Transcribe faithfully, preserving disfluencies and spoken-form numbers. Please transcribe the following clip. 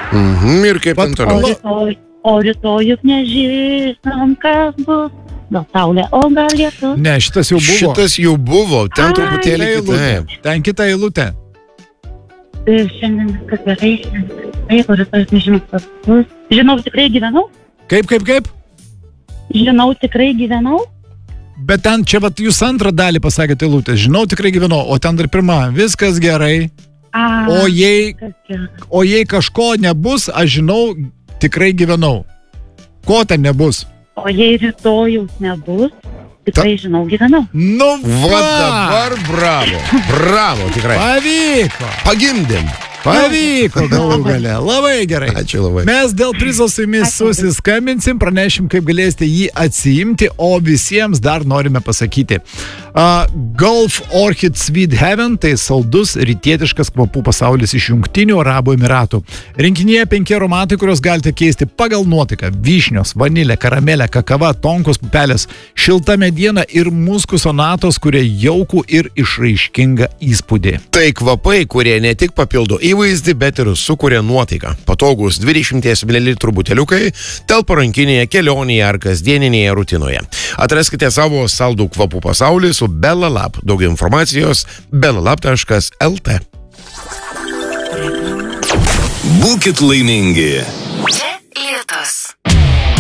Mhm, ir kaip ten O toliau. rytoj, o rytoj juk nežinom, kas bus. Gal saulė, o gal lietus. Ne, šitas jau buvo. Šitas jau buvo, ten Ai. truputėlį kitaip. Ten kita eilutė. Ir šiandien viskas gerai, šiandien taip, o rytoj nežinau, kas bus. Žinau, tikrai gyvenau. Kaip, kaip, kaip? Žinau, tikrai gyvenau. Bet ten čia vat jūs antrą dalį pasakėte eilutės. Žinau, tikrai gyvenau, o ten dar pirma. Viskas gerai. A, O jei, kas gerai. o jei kažko nebus, aš žinau, tikrai gyvenau. Ko ten nebus? O jei rytojaus nebus, tikrai žinau, gyvenau. Nu, Va dabar bravo, bravo tikrai. Pavyko. Pagimdėm. Pavyko galų gale. Labai gerai. Ačiū labai. Mes dėl prizo su jumis susiskambinsim, pranešim, kaip galėsite jį atsiimti, o visiems dar norime pasakyti. Uh, Gulf Orchid Sweet Heaven tai saldus rytietiškas kvapų pasaulis iš Jungtinių Arabų Emiratų. Rinkinyje penki aromatai, kuriuos galite keisti pagal nuotaiką. Vyšnios, vanilė, karamelė, kakava, tonkos pupelės, šilta mediena ir muskų sonatos, kurie jaukų ir išraiškingą įspūdį. Tai kvapai, kurie ne tik papildo įvaizdį, bet ir sukuria nuotaiką. Patogus dvidešimties mililitrų buteliukai telpa rankinėje, kelionėje ar kasdieninėje rutinoje. Atraskite savo saldų kvapų pasaulį su Bella Lab. Daugiau informacijos bellalab taškas lt. Būkit laimingi.